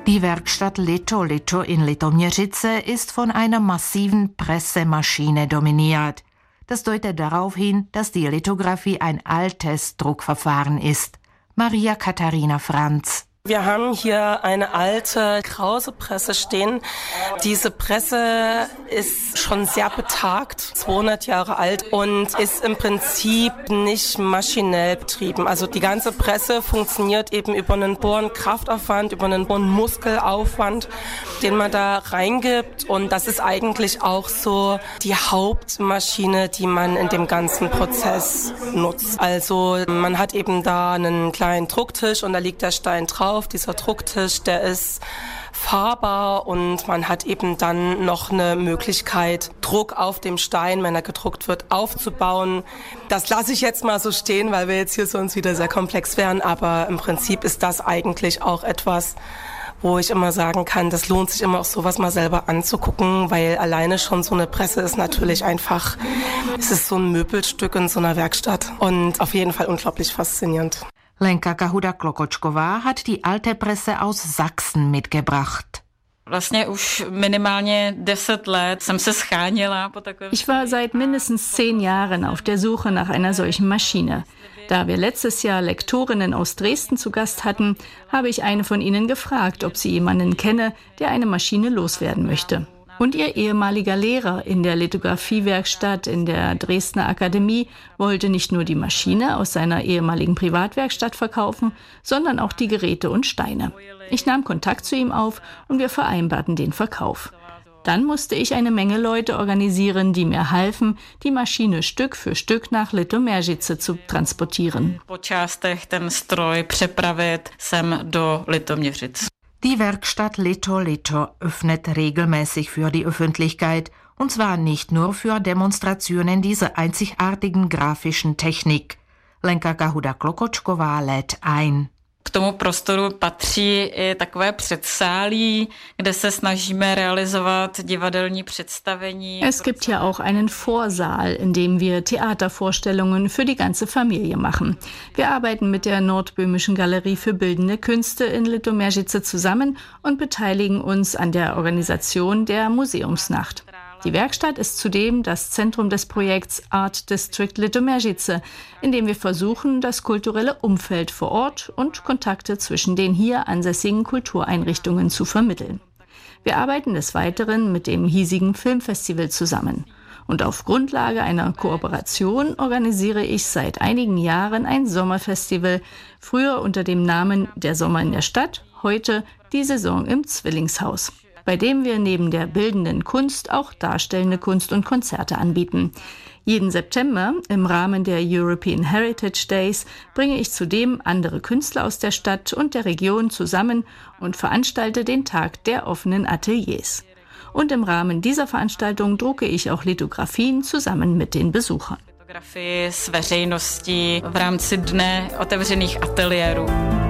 Die Werkstatt Lito in Litoměřice ist von einer massiven Pressemaschine dominiert. Das deutet darauf hin, dass die Lithografie ein altes Druckverfahren ist. Maria Katharina Franz. Wir haben hier eine alte Krause-Presse stehen. Diese Presse ist schon sehr betagt, 200 Jahre alt und ist im Prinzip nicht maschinell betrieben. Also die ganze Presse funktioniert eben über einen hohen Kraftaufwand, über einen hohen Muskelaufwand, den man da reingibt. Und das ist eigentlich auch so die Hauptmaschine, die man in dem ganzen Prozess nutzt. Also man hat eben da einen kleinen Drucktisch und da liegt der Stein drauf. Dieser Drucktisch, der ist fahrbar und man hat eben dann noch eine Möglichkeit, Druck auf dem Stein, wenn er gedruckt wird, aufzubauen. Das lasse ich jetzt mal so stehen, weil wir jetzt hier sonst wieder sehr komplex wären, aber im Prinzip ist das eigentlich auch etwas, wo ich immer sagen kann, das lohnt sich immer auch sowas mal selber anzugucken, weil alleine schon so eine Presse ist natürlich einfach, es ist so ein Möbelstück in so einer Werkstatt und auf jeden Fall unglaublich faszinierend. Lenka Kahuda-Klokočková hat die alte Presse aus Sachsen mitgebracht. Ich war seit mindestens 10 Jahren auf der Suche nach einer solchen Maschine. Da wir letztes Jahr Lektorinnen aus Dresden zu Gast hatten, habe ich eine von ihnen gefragt, ob sie jemanden kenne, der eine Maschine loswerden möchte. Und ihr ehemaliger Lehrer in der Lithografiewerkstatt in der Dresdner Akademie wollte nicht nur die Maschine aus seiner ehemaligen Privatwerkstatt verkaufen, sondern auch die Geräte und Steine. Ich nahm Kontakt zu ihm auf und wir vereinbarten den Verkauf. Dann musste ich eine Menge Leute organisieren, die mir halfen, die Maschine Stück für Stück nach Litoměřice zu transportieren. Die Werkstatt Lito öffnet regelmäßig für die Öffentlichkeit, und zwar nicht nur für Demonstrationen dieser einzigartigen grafischen Technik. Lenka Kahuda-Klokočková lädt ein. K tomu prostoru patří i takové předsálí, kde se snažíme realizovat divadelní představení. Es gibt ja auch einen Vorsaal, in dem wir Theatervorstellungen für die ganze Familie machen. Wir arbeiten mit der Nordböhmischen Galerie für Bildende Künste in Litoměřice zusammen und beteiligen uns an der Organisation der Museumsnacht. Die Werkstatt ist zudem das Zentrum des Projekts Art District Litoměřice, in dem wir versuchen, das kulturelle Umfeld vor Ort und Kontakte zwischen den hier ansässigen Kultureinrichtungen zu vermitteln. Wir arbeiten des Weiteren mit dem hiesigen Filmfestival zusammen. Und auf Grundlage einer Kooperation organisiere ich seit einigen Jahren ein Sommerfestival, früher unter dem Namen Der Sommer in der Stadt, heute die Saison im Zwillingshaus, bei dem wir neben der bildenden Kunst auch darstellende Kunst und Konzerte anbieten. Jeden September im Rahmen der European Heritage Days bringe ich zudem andere Künstler aus der Stadt und der Region zusammen und veranstalte den Tag der offenen Ateliers. Und im Rahmen dieser Veranstaltung drucke ich auch Lithografien zusammen mit den Besuchern. Fotografii s veřejností v rámci dne otevřených ateliérů.